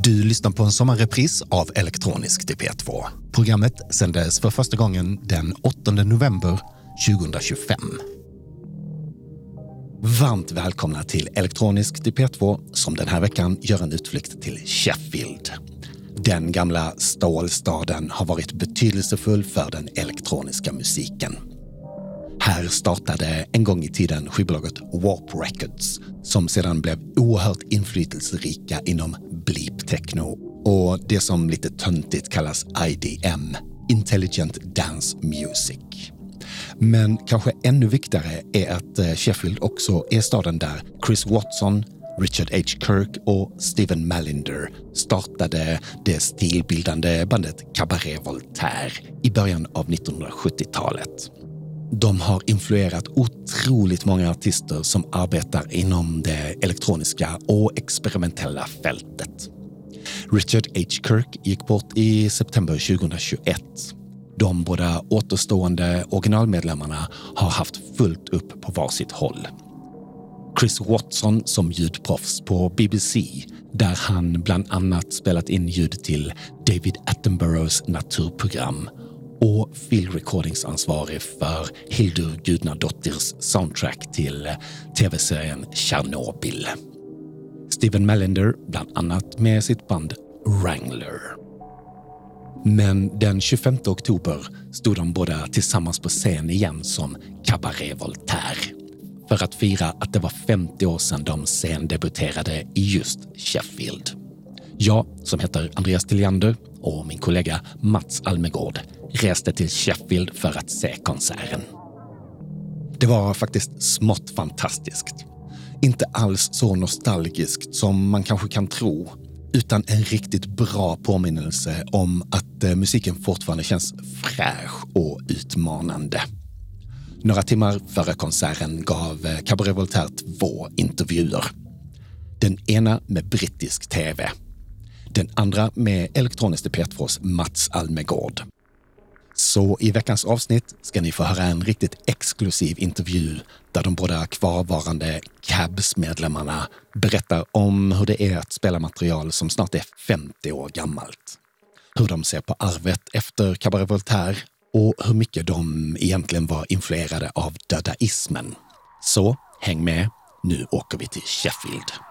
Du lyssnar på en sommarrepris av Elektronisk P2. Programmet sändes för första gången den 8 november 2025. Varmt välkomna till Elektronisk P2 som den här veckan gör en utflykt till Sheffield. Den gamla stålstaden har varit betydelsefull för den elektroniska musiken. Här startade en gång i tiden skivbolaget Warp Records som sedan blev oerhört inflytelserika inom bleep techno och det som lite töntigt kallas IDM, Intelligent Dance Music. Men kanske ännu viktigare är att Sheffield också är staden där Chris Watson, Richard H. Kirk och Stephen Mallinder startade det stilbildande bandet Cabaret Voltaire i början av 1970-talet. De har influerat otroligt många artister som arbetar inom det elektroniska och experimentella fältet. Richard H. Kirk gick bort i september 2021. De båda återstående originalmedlemmarna har haft fullt upp på varsitt håll. Chris Watson som ljudproffs på BBC, där han bland annat spelat in ljud till David Attenboroughs naturprogram, och Phil Recordings-ansvarig för Hildur Gudnadottirs soundtrack till tv-serien Chernobyl. Stephen Mallinder bland annat med sitt band Wrangler. Men den 25 oktober stod de båda tillsammans på scen igen som Cabaret Voltaire för att fira att det var 50 år sedan de scendebuterade i just Sheffield. Jag, som heter Andreas Tilliander, och min kollega Mats Almegård reste till Sheffield för att se konserten. Det var faktiskt smått fantastiskt. Inte alls så nostalgiskt som man kanske kan tro, utan en riktigt bra påminnelse om att musiken fortfarande känns fräsch och utmanande. Några timmar före konserten gav Cabaret Voltaire 2 intervjuer. Den ena med brittisk tv. Den andra med Elektronisk P2s Mats Almegård. Så i veckans avsnitt ska ni få höra en riktigt exklusiv intervju där de båda kvarvarande Cabs-medlemmarna berättar om hur det är att spela material som snart är 50 år gammalt. Hur de ser på arvet efter Cabaret Voltaire och hur mycket de egentligen var influerade av dadaismen. Så häng med, nu åker vi till Sheffield.